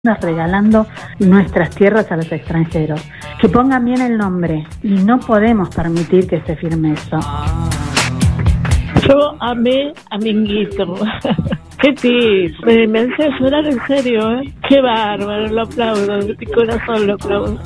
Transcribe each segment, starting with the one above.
regalando nuestras tierras a los extranjeros. Que pongan bien el nombre y no podemos permitir que se firme eso. Yo amé a Minguito. Qué tipo, me hace llorar en serio, ¿eh? Qué bárbaro, lo aplaudo, de mi corazón lo aplaudo.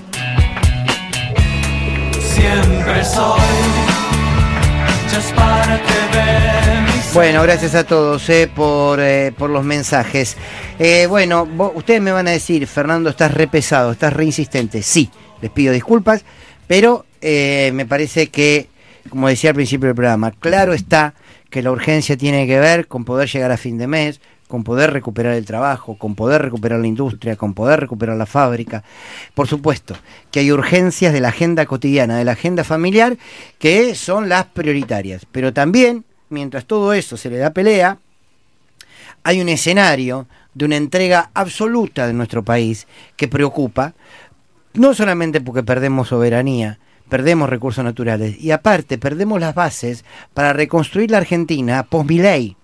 Siempre soy just para que vean. Bueno, gracias a todos por los mensajes. Bueno, ustedes me van a decir, Fernando, estás re pesado, estás re insistente. Sí, les pido disculpas, pero me parece que, como decía al principio del programa, claro está que la urgencia tiene que ver con poder llegar a fin de mes, con poder recuperar el trabajo, con poder recuperar la industria, con poder recuperar la fábrica. Por supuesto que hay urgencias de la agenda cotidiana, de la agenda familiar, que son las prioritarias, pero también, mientras todo eso se le da pelea, hay un escenario de una entrega absoluta de nuestro país que preocupa, no solamente porque perdemos soberanía, perdemos recursos naturales, y aparte perdemos las bases para reconstruir la Argentina post-Milei.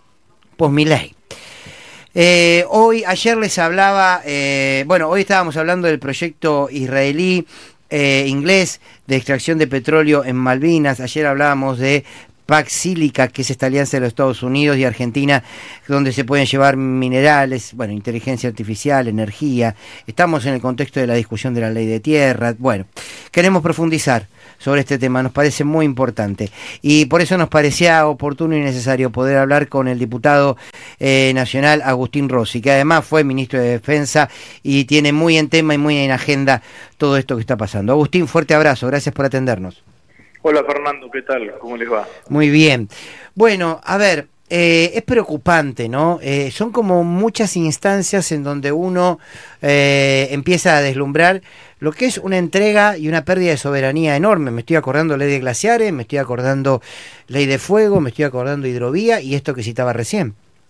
Ayer les hablaba, hoy estábamos hablando del proyecto israelí, inglés, de extracción de petróleo en Malvinas. Ayer hablábamos de Pax Sílica, que es esta alianza de los Estados Unidos y Argentina, donde se pueden llevar minerales, inteligencia artificial, energía. Estamos en el contexto de la discusión de la ley de tierras. Queremos profundizar sobre este tema, nos parece muy importante. Y por eso nos parecía oportuno y necesario poder hablar con el diputado nacional Agustín Rossi, que además fue ministro de Defensa y tiene muy en tema y muy en agenda todo esto que está pasando. Agustín, fuerte abrazo, gracias por atendernos. Hola Fernando, ¿qué tal? ¿Cómo les va? Muy bien. Bueno, a ver, es preocupante, ¿no? Son como muchas instancias en donde uno empieza a deslumbrar lo que es una entrega y una pérdida de soberanía enorme. Me estoy acordando ley de glaciares, me estoy acordando ley de fuego, me estoy acordando hidrovía y esto que citaba recién.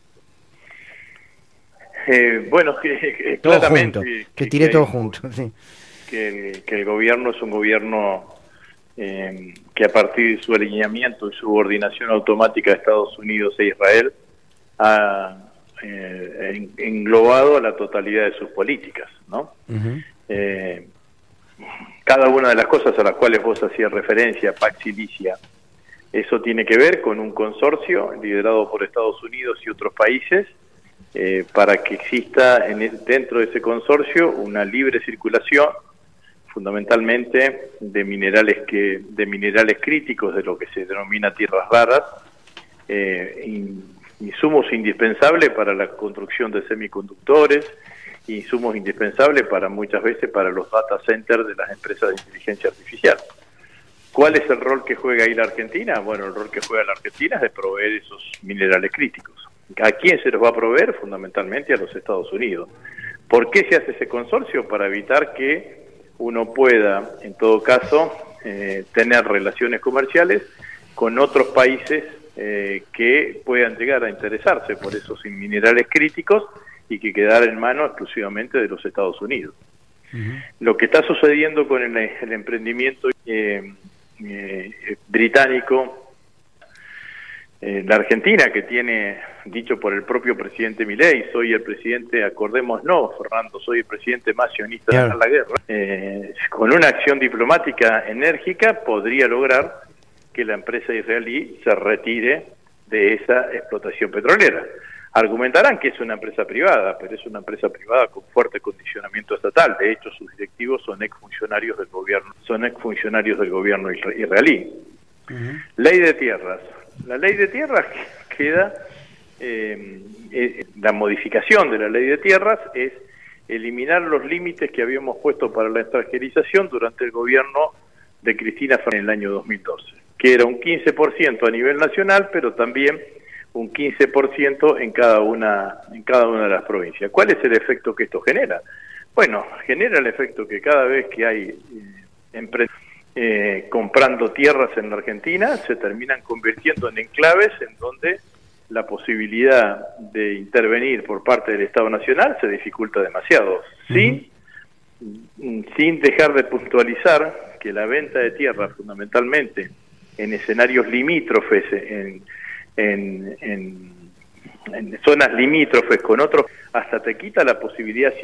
Todo junto, que tiré todo junto. Sí. Que el gobierno es un gobierno que a partir de su alineamiento y subordinación automática a Estados Unidos e Israel ha englobado a la totalidad de sus políticas, ¿no? Uh-huh. Cada una de las cosas a las cuales vos hacías referencia, Pax Silicia, eso tiene que ver con un consorcio liderado por Estados Unidos y otros países para que exista dentro de ese consorcio una libre circulación fundamentalmente de minerales críticos, de lo que se denomina tierras raras, insumos indispensables para la construcción de semiconductores, insumos indispensables muchas veces para los data centers de las empresas de inteligencia artificial. ¿Cuál es el rol que juega ahí la Argentina? Bueno, el rol que juega la Argentina es de proveer esos minerales críticos. ¿A quién se los va a proveer? Fundamentalmente a los Estados Unidos. ¿Por qué se hace ese consorcio? Para evitar que uno pueda, en todo caso, tener relaciones comerciales con otros países que puedan llegar a interesarse por esos minerales críticos y que quedar en manos exclusivamente de los Estados Unidos. Uh-huh. Lo que está sucediendo con el emprendimiento británico, la Argentina, que tiene, dicho por el propio presidente Milei, soy el presidente, acordémonos, Fernando, soy el presidente más sionista de la guerra, con una acción diplomática enérgica podría lograr que la empresa israelí se retire de esa explotación petrolera. Argumentarán que es una empresa privada, pero es una empresa privada con fuerte condicionamiento estatal. De hecho, sus directivos son exfuncionarios del gobierno israelí. Uh-huh. Ley de tierras. La ley de tierras queda, la modificación de la ley de tierras es eliminar los límites que habíamos puesto para la extranjerización durante el gobierno de Cristina Fernández en el año 2012, que era un 15% a nivel nacional, pero también un 15% en cada una de las provincias. ¿Cuál es el efecto que esto genera? Bueno, genera el efecto que cada vez que hay empresas comprando tierras en la Argentina, se terminan convirtiendo en enclaves en donde la posibilidad de intervenir por parte del Estado Nacional se dificulta demasiado, sin dejar de puntualizar que la venta de tierras fundamentalmente en escenarios limítrofes, en zonas limítrofes con otros, hasta te quita la posibilidad